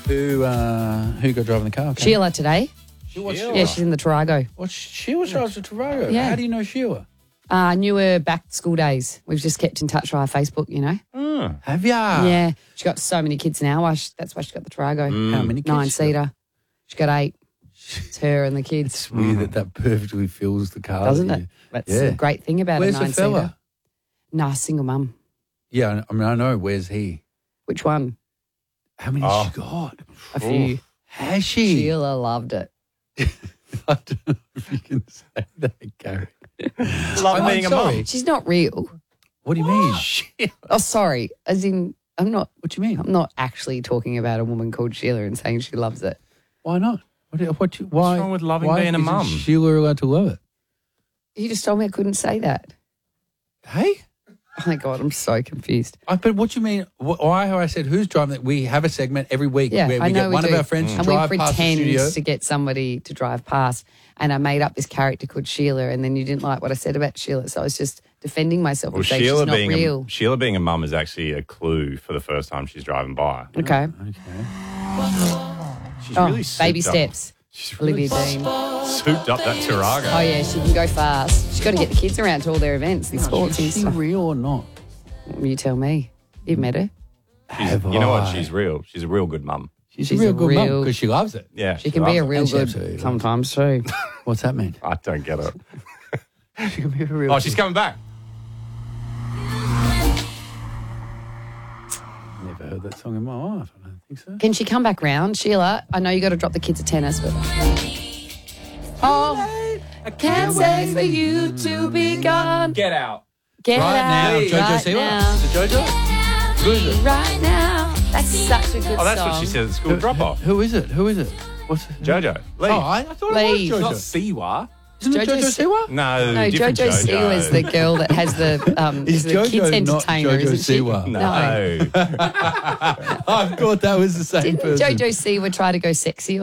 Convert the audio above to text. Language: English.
Who got driving the car? Okay. Sheila today. Sheila. Yeah, she's in the Tarago. Well, Sheila drives the Tarago. Yeah. How do you know Sheila? I knew her back school days. We've just kept in touch via Facebook, you know. Have ya? Yeah. She got so many kids now. That's why she got the Tarago. How many kids? 9-seater. She got 8. It's her and the kids. It's weird that perfectly fills the car. Doesn't it? That's the great thing about Where's a the 9-seater. fella? Nah, single mum. Yeah, I mean, I know. Where's he? Which one? How many has she got? A few. Has she? Sheila loved it. I don't know if you can say that, Gary. Love being a mum. She's not real. What do you mean? Oh, sorry. As in, I'm not. What do you mean? I'm not actually talking about a woman called Sheila and saying she loves it. Why not? Why? What's wrong with loving being a isn't mum? Sheila allowed to love it? You just told me I couldn't say that. Hey? Oh, my God. I'm so confused. But what do you mean? Why have I said who's driving? We have a segment every week Yeah, where I we know get we one do. of our friends to And we drive past the pretend studio. to get somebody to drive past. And I made up this character called Sheila, and then you didn't like what I said about Sheila. So I was just defending myself Well, and saying she's not real. Sheila being a mum is actually a clue for the first time she's driving by. Okay. She's Oh, really souped baby up. steps. She's really Olivia Dean. souped up that Tarago. Oh, yeah, she can go fast. She's got to get the kids around to all their events and sports and Is she stuff. real or not? You tell me. You've met her. You know what? She's real. She's a real good mum. She's She's a real a good mum real- because she loves it. Yeah. She can be a loves it. real And she good absolutely loves it. sometimes too. What's that mean? I don't get it. She can be a real. Oh, she's coming back. Never heard that song in my life. I don't think so. Can she come back round, Sheila? I know you got to drop the kids at tennis, but I can't wait for you to be gone. Get out. Get Right out now, Jojo right Siwa. now. Is it Jojo? Who is it? Right now. That's such a good Oh, that's song. what she said at school drop-off. Who is it? Who is it? What's it? Jojo. Lee. Oh, I thought Lee. it was Not Jojo. Siwa. Isn't it Jojo Jojo Siwa? No, No, different Jojo Jojo. Siwa is the girl that has the Is the Jojo kids not entertainer, Jojo isn't she? Siwa? No. I thought that was the same Didn't person. Jojo Siwa try to go sexy